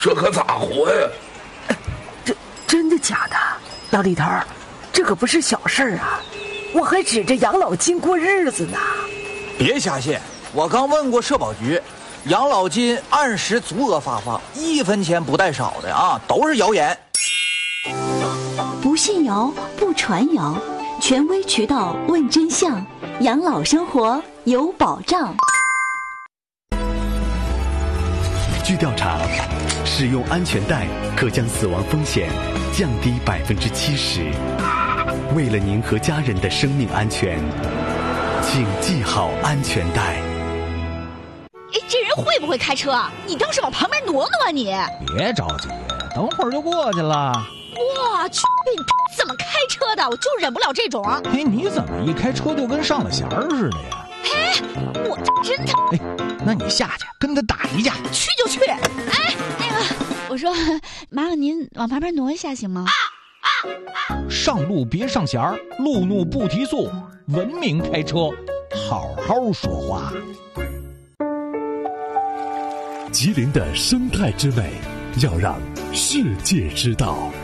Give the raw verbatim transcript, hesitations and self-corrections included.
这可咋活呀？ 这真的假的？老李头，这可不是小事儿啊！我还指着养老金过日子呢。 别瞎信，我刚问过社保局，养老金按时足额发放，一分钱不带少的啊，都是谣言。 不信谣，不传谣，权威渠道问真相，养老生活有保障。 据调查，使用安全带可将死亡风险降低百分之七十。为了您和家人的生命安全，请系好安全带。 哎，这人会不会开车啊？你倒是往旁边挪挪啊你！ 别着急，等会儿就过去了。 我去，你怎么开车的？我就忍不了这种。 哎，你怎么一开车就跟上了弦儿似的呀？ 哎，我真的…… 哎，那你下去跟他打一架。 去就去。哎，那个，我说，麻烦您往旁边挪一下行吗？啊啊啊、上路别上弦儿，路怒不提速，文明开车，好好说话。 吉林的生态之美，要让世界知道。